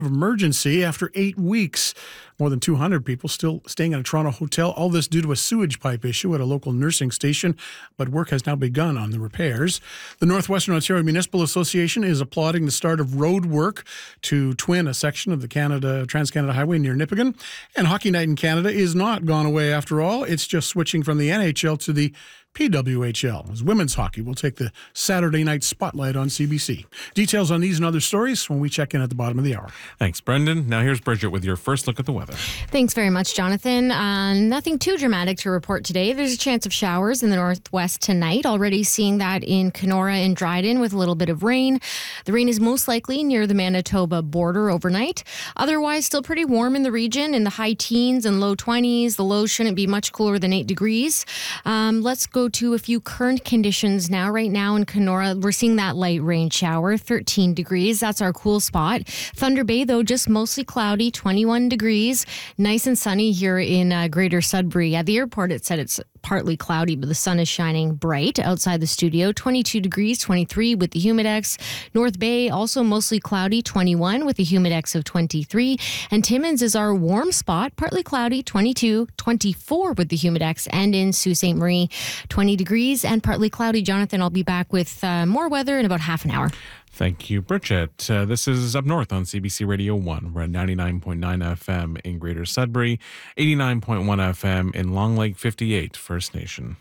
emergency after 8 weeks. More than 200 people still staying in a Toronto hotel. All this due to a sewage pipe issue at a local nursing station, but work has now begun on the repairs. The Northwestern Ontario Municipal Association is applauding the start of road work to twin a section of the Trans-Canada Highway near Nipigon. And Hockey Night in Canada is not gone away after all. It's just switching from the NHL to the PWHL, as women's hockey will take the Saturday night spotlight on CBC. Details on these and other stories when we check in at the bottom of the hour. Thanks, Brendan. Now here's Bridget with your first look at the weather. Thanks very much, Jonathan. Nothing too dramatic to report today. There's a chance of showers in the northwest tonight. Already seeing that in Kenora and Dryden with a little bit of rain. The rain is most likely near the Manitoba border overnight. Otherwise, still pretty warm in the region in the high teens and low 20s. The lows shouldn't be much cooler than 8 degrees. Let's go to a few current conditions now. Right now in Kenora, we're seeing that light rain shower, 13 degrees. That's our cool spot. Thunder Bay, though, just mostly cloudy, 21 degrees. Nice and sunny here in Greater Sudbury. At the airport, it said it's partly cloudy, but the sun is shining bright outside the studio. 22 degrees, 23 with the humidex. North Bay, also mostly cloudy, 21 with the humidex of 23. And Timmins is our warm spot, partly cloudy, 22, 24 with the humidex. And in Sault Ste. Marie, 20 degrees and partly cloudy. Jonathan, I'll be back with more weather in about half an hour. Thank you, Bridget. This is Up North on CBC Radio 1. We're at 99.9 FM in Greater Sudbury, 89.1 FM in Long Lake 58 First Nation.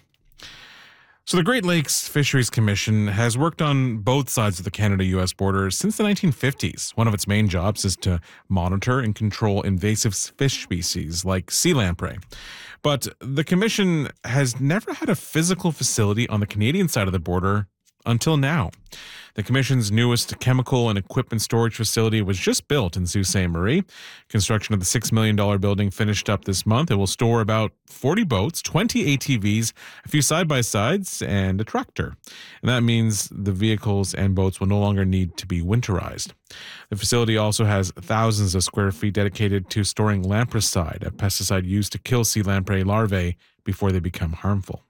So the Great Lakes Fisheries Commission has worked on both sides of the Canada-U.S. border since the 1950s. One of its main jobs is to monitor and control invasive fish species like sea lamprey. But the commission has never had a physical facility on the Canadian side of the border until now. The Commission's newest chemical and equipment storage facility was just built in Sault Ste. Marie. Construction of the $6 million building finished up this month. It will store about 40 boats, 20 ATVs, a few side-by-sides, and a tractor. And that means the vehicles and boats will no longer need to be winterized. The facility also has thousands of square feet dedicated to storing lampricide, a pesticide used to kill sea lamprey larvae before they become harmful.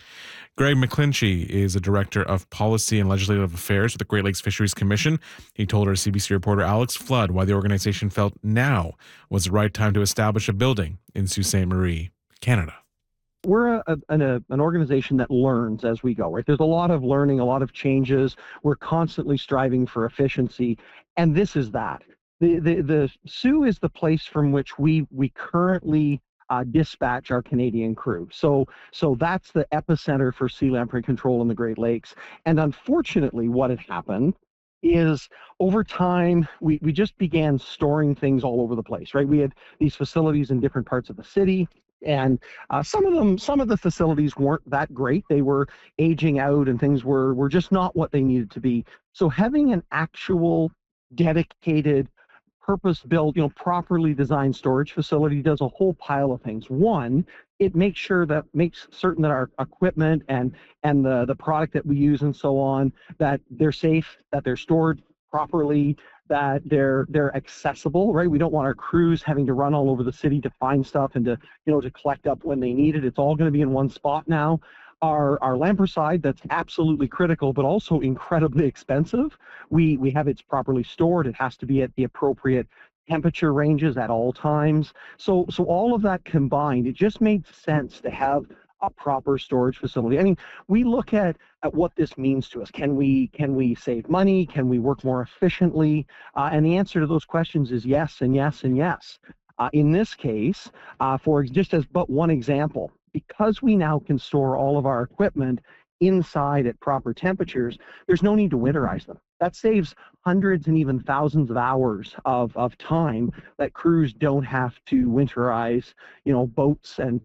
Greg McClinchy is a director of policy and legislative affairs with the Great Lakes Fisheries Commission. He told our CBC reporter Alex Flood why the organization felt now was the right time to establish a building in Sault Ste. Marie, Canada. We're an organization that learns as we go, right? There's a lot of learning, a lot of changes. We're constantly striving for efficiency, and this is that. The Soo is the place from which we currently dispatch our Canadian crew. So that's the epicenter for sea lamprey control in the Great Lakes. And unfortunately, what had happened is over time, we just began storing things all over the place, right? We had these facilities in different parts of the city. And some of the facilities weren't that great. They were aging out and things were just not what they needed to be. So having an actual dedicated purpose-built, properly designed storage facility does a whole pile of things. One, it makes certain that our equipment and the product that we use and so on, that they're safe, that they're stored properly, that they're accessible, right? We don't want our crews having to run all over the city to find stuff and to collect up when they need it. It's all going to be in one spot now. Our lampricide, that's absolutely critical, but also incredibly expensive. We have it properly stored. It has to be at the appropriate temperature ranges at all times. So all of that combined, it just made sense to have a proper storage facility. I mean, we look at what this means to us. Can we save money? Can we work more efficiently? And the answer to those questions is yes and yes and yes. In this case, for just as but one example, because we now can store all of our equipment inside at proper temperatures, there's no need to winterize them. That saves hundreds and even thousands of hours of time that crews don't have to winterize, boats and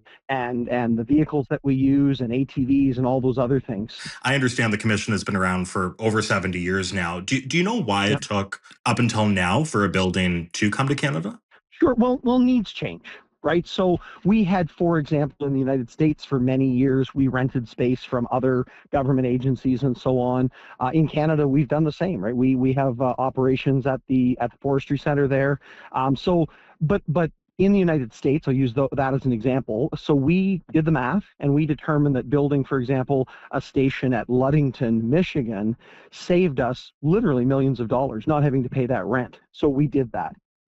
the vehicles that we use and ATVs and all those other things. I understand the commission has been around for over 70 years now. Do you know why it took up until now for a building to come to Canada? Sure. Well, needs change. Right. So we had, for example, in the United States for many years, we rented space from other government agencies and so on. In Canada, we've done the same. Right. We have operations at the Forestry Center there. But in the United States, I'll use that as an example. So we did the math and we determined that building, for example, a station at Ludington, Michigan, saved us literally millions of dollars, not having to pay that rent. So we did that.